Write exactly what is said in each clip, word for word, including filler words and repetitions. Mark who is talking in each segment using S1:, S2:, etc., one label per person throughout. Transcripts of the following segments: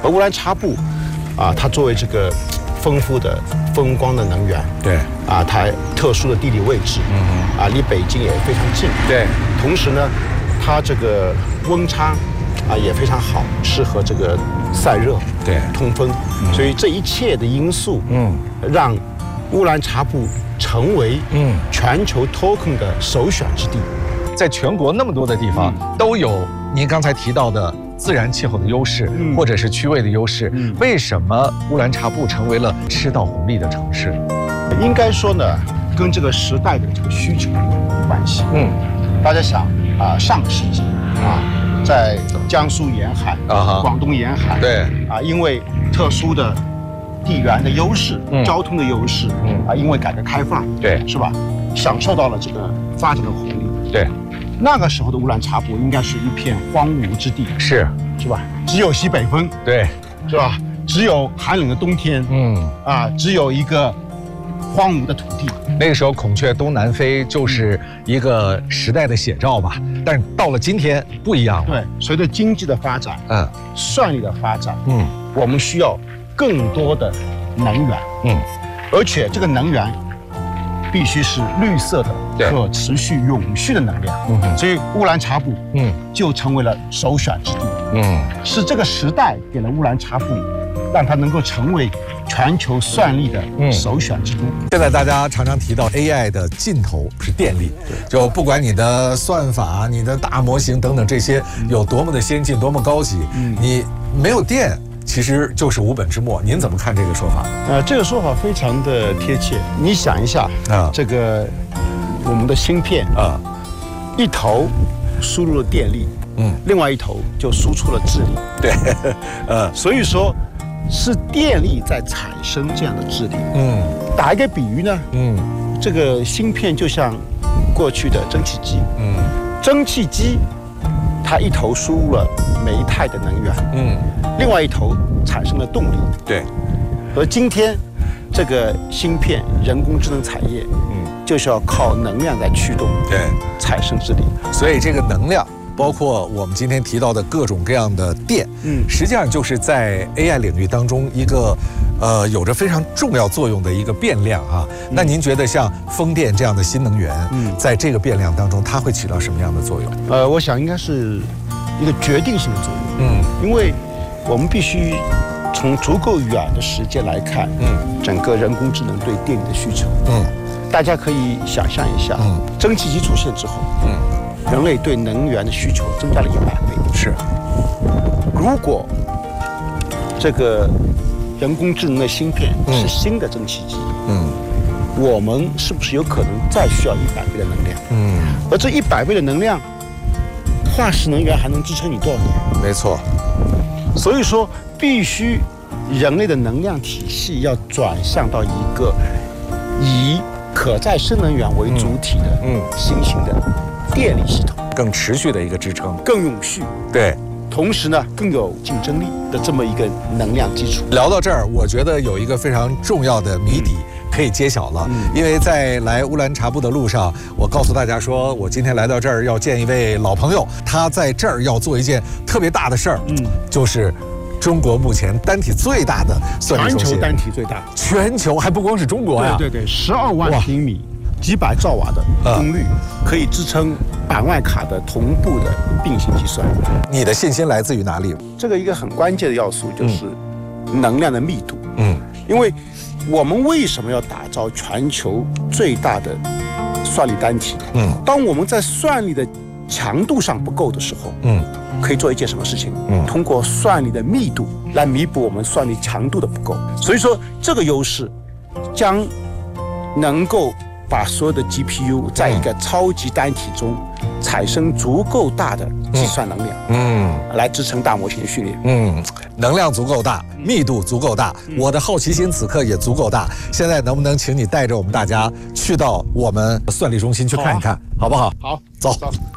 S1: 而乌兰察布，啊，它作为这个丰富的风光的能源，
S2: 对，
S1: 啊，它特殊的地理位置，嗯，啊，离北京也非常近，
S2: 对，
S1: 同时呢，它这个温差啊也非常好，适合这个散热，
S2: 对，
S1: 通风，嗯、所以这一切的因素，嗯，让乌兰察布成为嗯全球 token 的首选之地。
S2: 在全国那么多的地方、嗯、都有您刚才提到的自然气候的优势，嗯、或者是区位的优势，嗯、为什么乌兰察布成为了吃到红利的城市？
S1: 应该说呢，跟这个时代的这个需求有关系。嗯，大家想啊，上个世纪啊，在江苏沿海、啊、广东沿海，
S2: 对
S1: 啊，因为特殊的地缘的优势、嗯、交通的优势，嗯啊，因为改革开放，
S2: 对，
S1: 是吧？享受到了这个发展的红利，
S2: 对。
S1: 那个时候的乌兰察布应该是一片荒芜之地，
S2: 是
S1: 是吧？只有西北风，
S2: 对，
S1: 是吧？只有寒冷的冬天，嗯啊，只有一个荒芜的土地。
S2: 那个时候孔雀东南飞就是一个时代的写照吧。但是到了今天不一样了。
S1: 对，随着经济的发展，嗯，算力的发展，嗯，我们需要更多的能源，嗯，而且这个能源必须是绿色的、可持续、永续的能量。嗯，所以乌兰察布，嗯，就成为了首选之地。嗯，是这个时代给了乌兰察布，让它能够成为全球算力的首选之都。
S2: 嗯、现在大家常常提到 A I 的尽头是电力，就不管你的算法、你的大模型等等这些有多么的先进、多么高级，嗯、你没有电。其实就是无本之末，您怎么看这个说法？
S1: 呃，这个说法非常的贴切。你想一下啊，这个我们的芯片啊，一头输入了电力，嗯，另外一头就输出了智力，
S2: 对，呃，
S1: 所以说是电力在产生这样的智力。嗯，打一个比喻呢，嗯，这个芯片就像过去的蒸汽机，嗯，蒸汽机它一头输入了煤炭的能源，嗯，另外一头产生了动力，
S2: 对。
S1: 而今天这个芯片、人工智能产业，嗯，就是要靠能量来驱动，
S2: 对，
S1: 产生智力。
S2: 所以这个能量，包括我们今天提到的各种各样的电，嗯，实际上就是在 A I 领域当中一个呃有着非常重要作用的一个变量啊。嗯、那您觉得像风电这样的新能源，嗯，在这个变量当中，它会起到什么样的作用？
S1: 呃，我想应该是一个决定性的作用，嗯，因为我们必须从足够远的时间来看，嗯，整个人工智能对电力的需求，嗯，大家可以想象一下，嗯，蒸汽机出现之后，嗯，人类对能源的需求增加了一百倍。
S2: 是，
S1: 如果这个人工智能的芯片是新的蒸汽机，嗯，我们是不是有可能再需要一百倍的能量？嗯，而这一百倍的能量，化石能源还能支撑你多少年？
S2: 没错。
S1: 所以说，必须人类的能量体系要转向到一个以可再生能源为主体的，嗯，新型的电力系统，
S2: 更持续的一个支撑，
S1: 更永续，
S2: 对，
S1: 同时呢更有竞争力的这么一个能量基础。
S2: 聊到这儿，我觉得有一个非常重要的谜底可以揭晓了，嗯、因为在来乌兰察布的路上，我告诉大家说，我今天来到这儿要见一位老朋友，他在这儿要做一件特别大的事儿，嗯，就是中国目前单体最大的算力中心，
S1: 全球单体最大，
S2: 全球还不光是中国呀，
S1: 对对对，十二万平米，几百兆瓦的功率，可以支撑百万卡的同步的并行计算。
S2: 你的信心来自于哪里？
S1: 这个一个很关键的要素就是能量的密度，嗯，因为我们为什么要打造全球最大的算力单体？嗯，当我们在算力的强度上不够的时候，嗯，可以做一件什么事情？嗯，通过算力的密度来弥补我们算力强度的不够。所以说，这个优势将能够把所有的 G P U 在一个超级单体中产生足够大的计算能量，嗯，来支撑大模型训练，
S2: 嗯，能量足够大，密度足够大，我的好奇心此刻也足够大。现在能不能请你带着我们大家去到我们算力中心去看一看，好不好？
S1: 好，
S2: 走。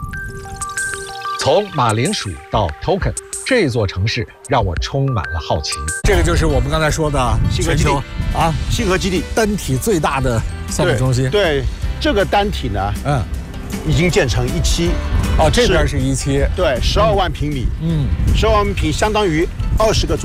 S2: 从马铃薯到 token， 这座城市让我充满了好奇。这个就是我们刚才说的全球啊，
S1: 星河基地
S2: 单体最大的算力中心。
S1: 对，对这个单体呢，嗯，已经建成一期。
S2: 哦，这边是一期。
S1: 对，十二万平米。嗯，十二万平相当于二十个。